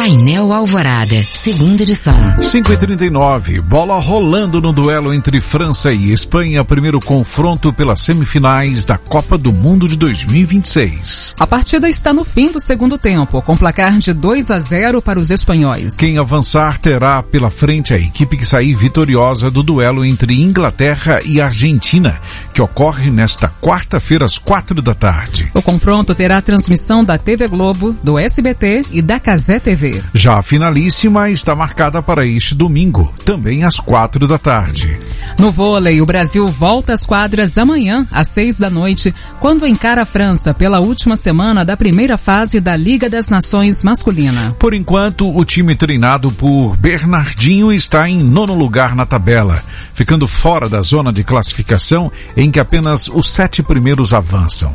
Painel Alvorada, segunda edição. 5h39, bola rolando no duelo entre França e Espanha, primeiro confronto pelas semifinais da Copa do Mundo de 2026. A partida está no fim do segundo tempo, com placar de 2-0 para os espanhóis. Quem avançar terá pela frente a equipe que sair vitoriosa do duelo entre Inglaterra e Argentina, que ocorre nesta quarta-feira às 4h. O confronto terá transmissão da TV Globo, do SBT e da Cazé TV. Já a finalíssima está marcada para este domingo, também às 4h. No vôlei, o Brasil volta às quadras amanhã, às 6h, quando encara a França pela última semana da primeira fase da Liga das Nações masculina. Por enquanto, o time treinado por Bernardinho está em 9º lugar na tabela, ficando fora da zona de classificação em que apenas os 7 primeiros avançam.